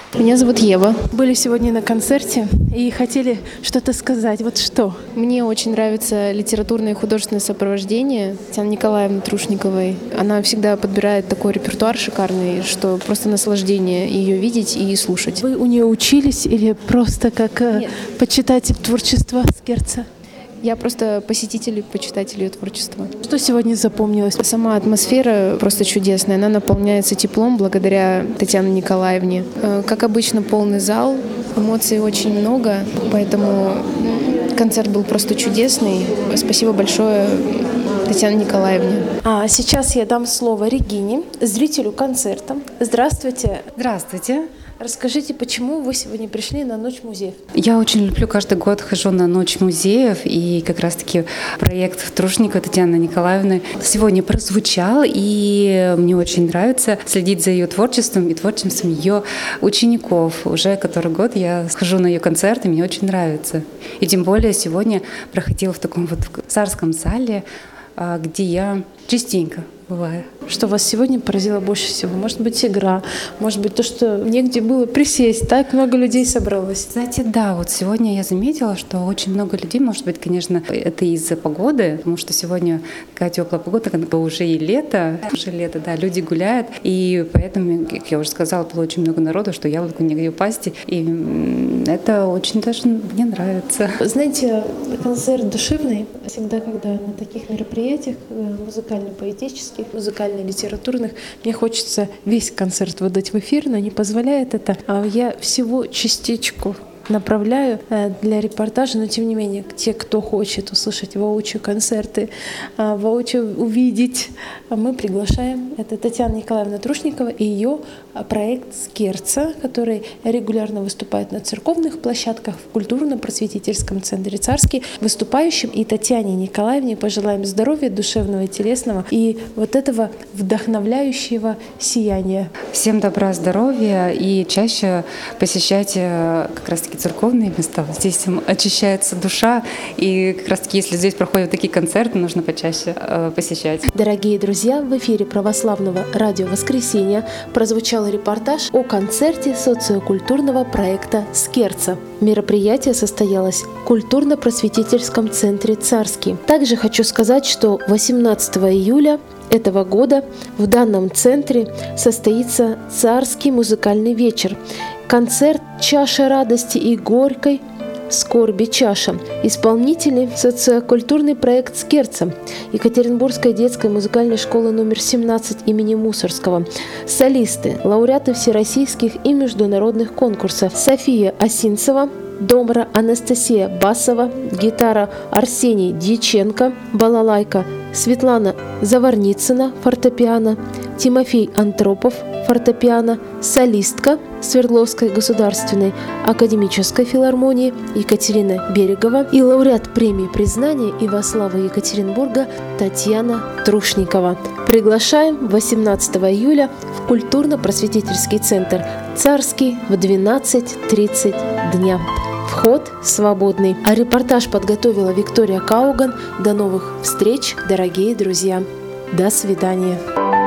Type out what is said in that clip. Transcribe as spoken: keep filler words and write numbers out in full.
Меня зовут Ева. Были сегодня на концерте и хотели что-то сказать. Вот что? Мне очень нравится литературное и художественное сопровождение Татьяны Николаевны Трушниковой. Она всегда подбирает такой репертуар шикарный, что просто наслаждение ее видеть и слушать. Вы у нее учились или просто как Нет. почитатель творчества Скерца? Я просто посетитель и почитатель ее творчества. Что сегодня запомнилось? Сама атмосфера просто чудесная. Она наполняется теплом благодаря Татьяне Николаевне. Э, Как обычно, полный зал. Эмоций очень много, поэтому концерт был просто чудесный. Спасибо большое Татьяне Николаевне. А сейчас я дам слово Регине, зрителю концерта. Здравствуйте. Здравствуйте. Расскажите, почему вы сегодня пришли на Ночь музеев? Я очень люблю, каждый год хожу на Ночь музеев, и как раз-таки проект Трушникова Татьяны Николаевны сегодня прозвучал, и мне очень нравится следить за ее творчеством и творчеством ее учеников. Уже который год я хожу на ее концерты, мне очень нравится. И тем более сегодня проходила в таком вот царском зале, где я частенько бываю. Что вас сегодня поразило больше всего? Может быть, игра, может быть, то, что негде было присесть, так много людей собралось. Знаете, да, вот сегодня я заметила, что очень много людей, может быть, конечно, это из-за погоды, потому что сегодня такая теплая погода, как бы уже и лето, уже лето, да, люди гуляют, и поэтому, как я уже сказала, было очень много народу, что яблоку негде упасть, и это очень даже мне нравится. Знаете, концерт душевный. Всегда, когда на таких мероприятиях музыкально-поэтических, музыкально-литературных, мне хочется весь концерт выдать в эфир, но не позволяет это. А я всего частичку направляю для репортажа, но тем не менее, те, кто хочет услышать воочию концерты, воочию увидеть, мы приглашаем. Это Татьяна Николаевна Трушникова и ее проект «Скерца», который регулярно выступает на церковных площадках в культурно-просветительском центре «Царский». Выступающим и Татьяне Николаевне пожелаем здоровья душевного и телесного и вот этого вдохновляющего сияния. Всем добра, здоровья и чаще посещайте как раз-таки церковные места. Здесь очищается душа, и как раз-таки, если здесь проходят такие концерты, нужно почаще э, посещать. Дорогие друзья, в эфире православного радио «Воскресенье» прозвучал репортаж о концерте социокультурного проекта «Скерца». Мероприятие состоялось в культурно-просветительском центре «Царский». Также хочу сказать, что восемнадцатого июля этого года в данном центре состоится Царский музыкальный вечер. Концерт «Чаша радости и горькой скорби чаша». Исполнители — социокультурный проект «Скерца», Екатеринбургской детской музыкальной школы номер семнадцать имени Мусорского. Солисты — лауреаты всероссийских и международных конкурсов: София Осинцева, домбра Анастасия Басова, гитара Арсений Дьяченко, балалайка Светлана Заварницына, фортепиано, Тимофей Антропов, фортепиано, солистка Свердловской государственной академической филармонии Екатерина Берегова и лауреат премии признания и во славу Екатеринбурга Татьяна Трушникова. Приглашаем восемнадцатого июля в культурно-просветительский центр «Царский» в двенадцать тридцать дня. Вход свободный. А репортаж подготовила Виктория Кауган. До новых встреч, дорогие друзья. До свидания.